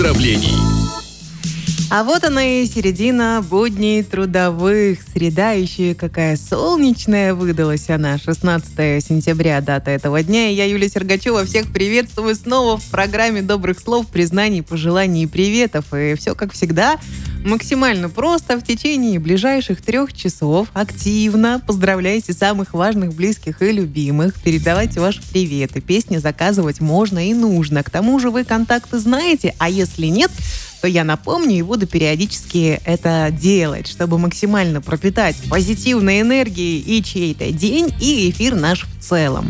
поздравлений. А вот она и середина будней трудовых. Среда еще и какая солнечная выдалась она. 16 сентября дата этого дня. И я, Юлия Сергачева, всех приветствую снова в программе добрых слов, признаний, пожеланий и приветов. И все как всегда максимально просто. В течение ближайших 3 часов активно поздравляйте самых важных, близких и любимых. Передавайте ваши приветы. Песни заказывать можно и нужно. К тому же вы контакты знаете, а если нет, то я напомню и буду периодически это делать, чтобы максимально пропитать позитивной энергией и чей-то день, и эфир наш в целом.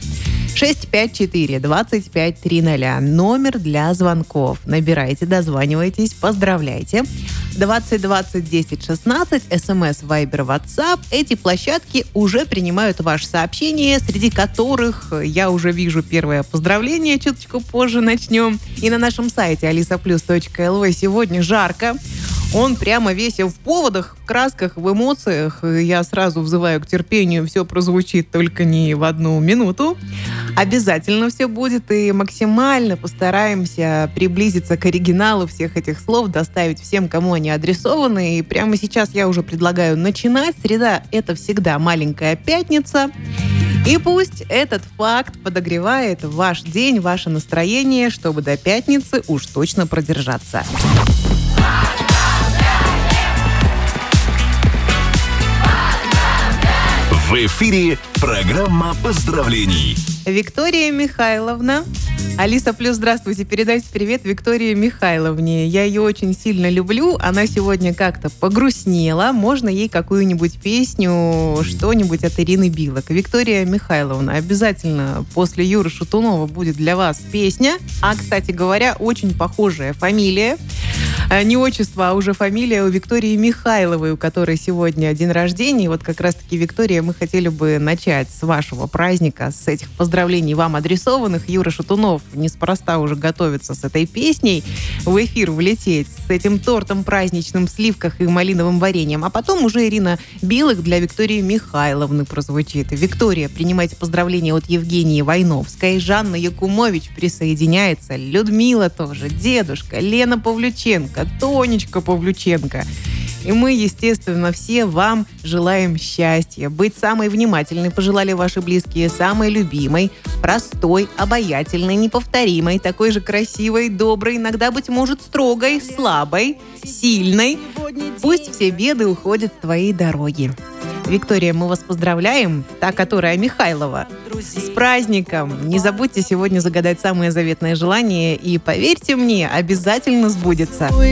654-2530. Номер для звонков. Набирайте, дозванивайтесь, поздравляйте. 2020-10-16, СМС, Вайбер, WhatsApp. Эти площадки уже принимают ваши сообщения, среди которых я уже вижу первое поздравление. Чуточку позже начнем. И на нашем сайте alisaplus.lv сегодня жарко. Он прямо весь в поводах, в красках, в эмоциях. Я сразу взываю к терпению. Все прозвучит только не в 1 минуту. Обязательно все будет. И максимально постараемся приблизиться к оригиналу всех этих слов, доставить всем, кому они адресованы. И прямо сейчас я уже предлагаю начинать. Среда — это всегда маленькая пятница. И пусть этот факт подогревает ваш день, ваше настроение, чтобы до пятницы уж точно продержаться. В эфире программа поздравлений. Виктория Михайловна. Алиса Плюс, здравствуйте. Передайте привет Виктории Михайловне. Я ее очень сильно люблю. Она сегодня как-то погрустнела. Можно ей какую-нибудь песню, что-нибудь от Ирины Билок. Виктория Михайловна, обязательно после Юры Шатунова будет для вас песня. А, кстати говоря, очень похожая фамилия. Не отчество, а уже фамилия у Виктории Михайловой, у которой сегодня день рождения. И вот как раз-таки, Виктория, мы хотели бы начать с вашего праздника, с этих поздравлений вам адресованных. Юра Шатунов неспроста уже готовится с этой песней в эфир влететь, с этим тортом праздничным в сливках и малиновым вареньем. А потом уже Ирина Билок для Виктории Михайловны прозвучит. Виктория, принимайте поздравления от Евгении Войновской. Жанна Якумович присоединяется. Людмила тоже. Дедушка, Лена Павлюченко, Тонечка Павлюченко. И мы, естественно, все вам желаем счастья. Быть самой внимательной пожелали ваши близкие, самой любимой, простой, обаятельной, неповторимой, такой же красивой, доброй, иногда, быть может, строгой, слабой, сильной. Пусть все беды уходят с твоей дороги. Виктория, мы вас поздравляем, та, которая Михайлова, с праздником. Не забудьте сегодня загадать самое заветное желание, и, поверьте мне, обязательно сбудется.